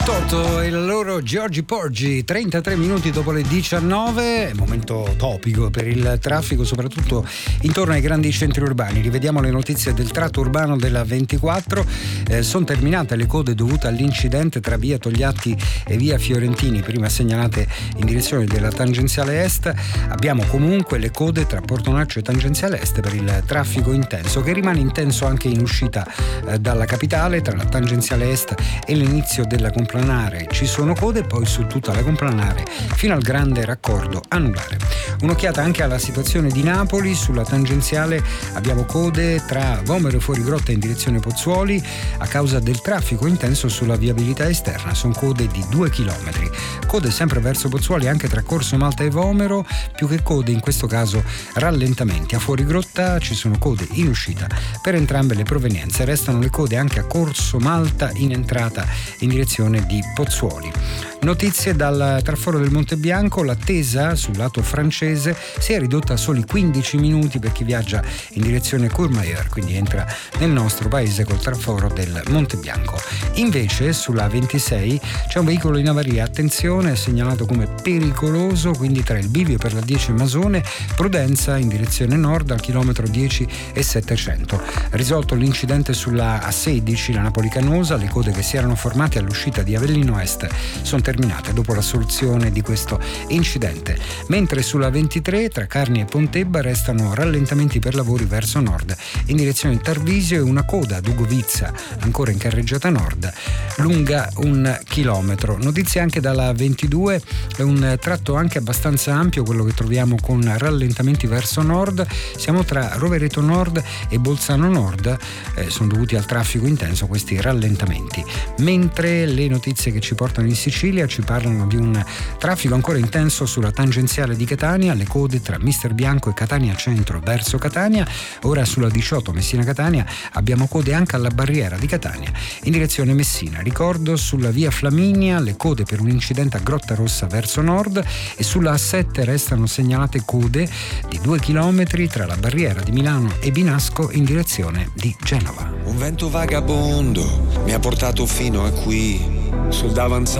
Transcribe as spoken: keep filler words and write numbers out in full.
Toto e il loro Giorgi Porgi, trentatré minuti dopo le diciannove, momento topico per il traffico, soprattutto intorno ai grandi centri urbani. Rivediamo le notizie del tratto urbano della ventiquattro. Eh, sono terminate le code dovute all'incidente tra via Togliatti e via Fiorentini, prima segnalate in direzione della tangenziale est. Abbiamo comunque le code tra Portonaccio e tangenziale est per il traffico intenso, che rimane intenso anche in uscita eh, dalla capitale, tra la tangenziale est e l'inizio della complanare ci sono code, poi su tutta la complanare fino al grande raccordo anulare. Un'occhiata anche alla situazione di Napoli. Sulla tangenziale abbiamo code tra Vomero e Fuorigrotta in direzione Pozzuoli a causa del traffico intenso sulla viabilità esterna, sono code di due chilometri. Code sempre verso Pozzuoli anche tra Corso Malta e Vomero, più che code in questo caso rallentamenti. A Fuorigrotta ci sono code in uscita per entrambe le provenienze, restano le code anche a Corso Malta in entrata in direzione di Pozzuoli. Notizie dal traforo del Monte Bianco: l'attesa sul lato francese si è ridotta a soli quindici minuti per chi viaggia in direzione Courmayeur, quindi entra nel nostro paese col traforo del Monte Bianco. Invece sulla ventisei c'è un veicolo in avaria, attenzione, è segnalato come pericoloso, quindi tra il bivio per la dieci Masone, Prudenza in direzione nord al chilometro dieci e settecento. Risolto l'incidente sulla A sedici, la Napoli Canosa, le code che si erano formate all'uscita di Avellino Est sono terminate dopo la soluzione di questo incidente, mentre sulla ventitré tra Carni e Pontebba restano rallentamenti per lavori verso nord in direzione Tarvisio e una coda ad Ugovizza ancora in carreggiata nord lunga un chilometro. Notizie anche dalla ventidue, è un tratto anche abbastanza ampio quello che troviamo con rallentamenti verso nord, siamo tra Rovereto Nord e Bolzano Nord, eh, sono dovuti al traffico intenso questi rallentamenti, mentre le notizie che ci portano in Sicilia ci parlano di un traffico ancora intenso sulla tangenziale di Catania, le code tra Mister Bianco e Catania Centro verso Catania. Ora sulla diciotto Messina Catania abbiamo code anche alla barriera di Catania in direzione Messina. Ricordo sulla via Flaminia le code per un incidente a Grotta Rossa verso nord, e sulla A sette restano segnalate code di due chilometri tra la barriera di Milano e Binasco in direzione di Genova. Un vento vagabondo mi ha portato fino a qui sul davanzale